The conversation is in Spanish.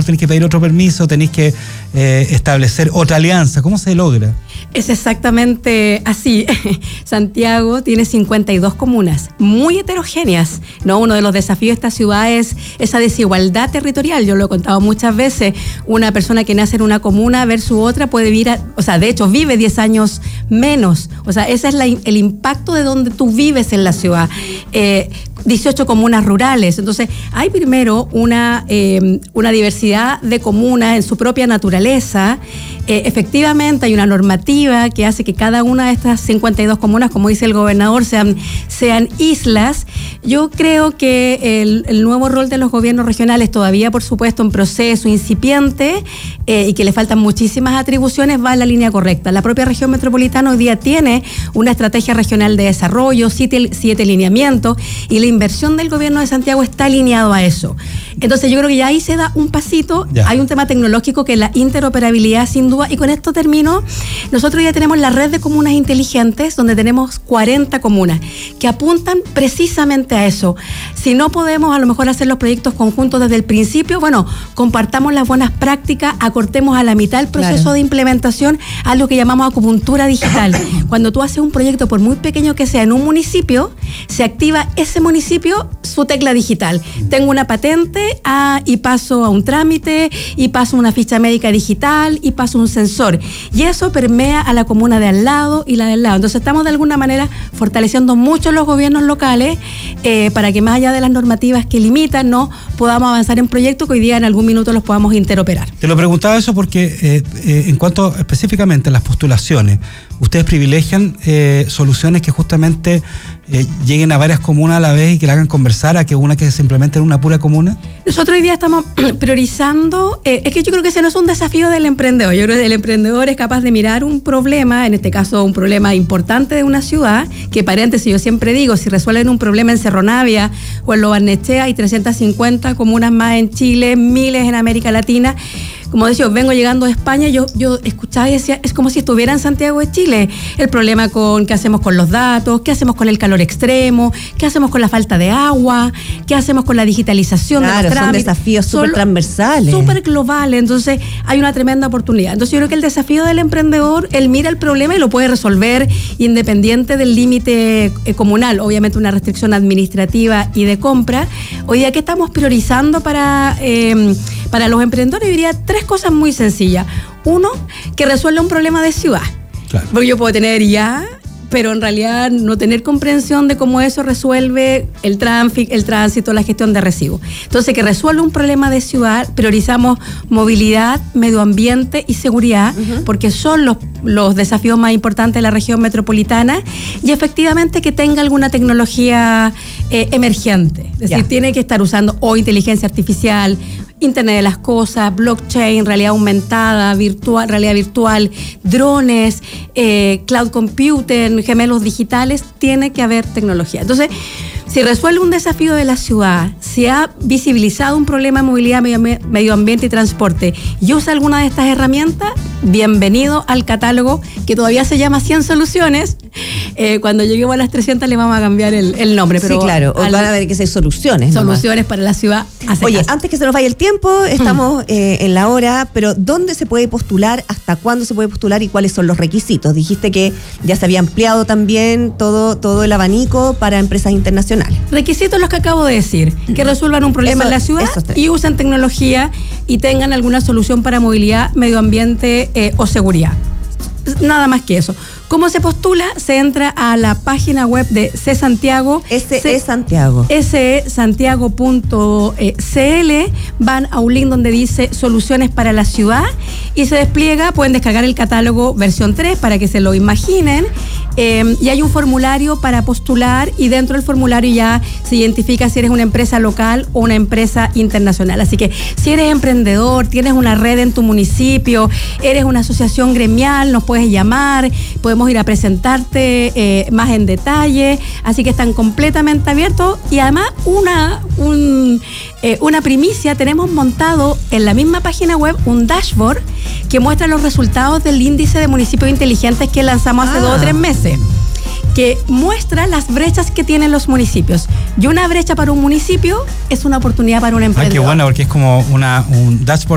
tenéis que pedir otro permiso, tenéis que establecer otra alianza. ¿Cómo se logra? Es exactamente así. Santiago tiene 52 comunas, muy heterogéneas, ¿no? Uno de los desafíos de esta ciudad es esa desigualdad territorial. Yo lo he contado muchas veces. Una persona que nace en una comuna versus otra puede vivir, de hecho, vive 10 años menos. O sea, ese es el impacto de donde tú vives en la ciudad. 18 comunas rurales. Entonces, hay primero una diversidad de comunas en su propia naturaleza. Efectivamente, hay una normativa que hace que cada una de estas 52 comunas, como dice el gobernador, sean islas. Yo creo que el nuevo rol de los gobiernos regionales, todavía, por supuesto, en proceso incipiente y que le faltan muchísimas atribuciones, va en la línea correcta. La propia región metropolitana hoy día tiene una estrategia regional de desarrollo, 7 lineamientos, y la inversión del gobierno de Santiago está alineado a eso. Entonces yo creo que ya ahí se da un pasito. Ya. Hay un tema tecnológico que es la interoperabilidad, sin duda, y con esto termino. Nosotros ya tenemos la red de comunas inteligentes, donde tenemos 40 comunas que apuntan precisamente a eso. Si no podemos a lo mejor hacer los proyectos conjuntos desde el principio, bueno, compartamos las buenas prácticas, acortemos a la mitad el proceso de implementación, a lo que llamamos acupuntura digital. Cuando tú haces un proyecto, por muy pequeño que sea, en un municipio, se activa ese municipio su tecla digital. Tengo una patente y paso a un trámite, y paso una ficha médica digital, y paso un sensor. Y eso permea a la comuna de al lado y la del lado. Entonces estamos de alguna manera fortaleciendo mucho los gobiernos locales para que más allá de las normativas que limitan, no podamos avanzar en proyectos que hoy día en algún minuto los podamos interoperar. Te lo preguntaba eso porque en cuanto específicamente a las postulaciones, ustedes privilegian soluciones que justamente lleguen a varias comunas a la vez y que la hagan conversar, a que una que se implemente en una pura comuna. Nosotros hoy día estamos priorizando, es que yo creo que ese no es un desafío del emprendedor. Yo creo que el emprendedor es capaz de mirar un problema, en este caso un problema importante de una ciudad, que paréntesis, yo siempre digo, si resuelven un problema en Cerro Navia o en Lo Barnechea, hay 350 comunas más en Chile, miles en América Latina. Como decía, vengo llegando a España, yo escuchaba y decía, es como si estuviera en Santiago de Chile. El problema con qué hacemos con los datos, qué hacemos con el calor extremo, qué hacemos con la falta de agua, qué hacemos con la digitalización de los trámites. Son desafíos súper transversales. Súper globales, entonces hay una tremenda oportunidad. Entonces yo creo que el desafío del emprendedor, él mira el problema y lo puede resolver independiente del límite comunal, obviamente una restricción administrativa y de compra. Hoy día, ¿qué estamos priorizando para los emprendedores? Yo diría 3 cosas muy sencillas. Uno, que resuelva un problema de ciudad. Claro. Porque yo puedo tener pero en realidad no tener comprensión de cómo eso resuelve el tránsito, la gestión de residuos. Entonces, que resuelva un problema de ciudad, priorizamos movilidad, medio ambiente y seguridad, porque son los desafíos más importantes de la región metropolitana, y efectivamente que tenga alguna tecnología emergente. Es decir, tiene que estar usando inteligencia artificial, Internet de las cosas, blockchain, realidad aumentada, realidad virtual, drones, cloud computing, gemelos digitales. Tiene que haber tecnología. Entonces, si resuelve un desafío de la ciudad, si ha visibilizado un problema de movilidad, medio ambiente y transporte, y usa alguna de estas herramientas, bienvenido al catálogo, que todavía se llama 100 soluciones. Cuando lleguemos a las 300 le vamos a cambiar el nombre. Pero sí, claro, van a haber que ser soluciones. Soluciones para la ciudad. Oye, antes que se nos vaya el tiempo, estamos en la hora, pero ¿dónde se puede postular? ¿Hasta cuándo se puede postular? ¿Y cuáles son los requisitos? Dijiste que ya se había ampliado también todo el abanico para empresas internacionales. Requisitos los que acabo de decir, que resuelvan un problema en la ciudad y usen tecnología y tengan alguna solución para movilidad, medio ambiente o seguridad. Nada más que eso. ¿Cómo se postula? Se entra a la página web de SESantiago. SESantiago.cl. Van a un link donde dice soluciones para la ciudad y se despliega. Pueden descargar el catálogo versión 3 para que se lo imaginen. Y hay un formulario para postular, y dentro del formulario ya se identifica si eres una empresa local o una empresa internacional. Así que si eres emprendedor, tienes una red en tu municipio, eres una asociación gremial, nos puedes llamar, podemos ir a presentarte más en detalle. Así que están completamente abiertos. Y además una primicia, tenemos montado en la misma página web un dashboard que muestra los resultados del índice de municipios inteligentes que lanzamos hace 2 o 3 meses, que muestra las brechas que tienen los municipios. Y una brecha para un municipio es una oportunidad para un emprendedor. Qué bueno, porque es como un dashboard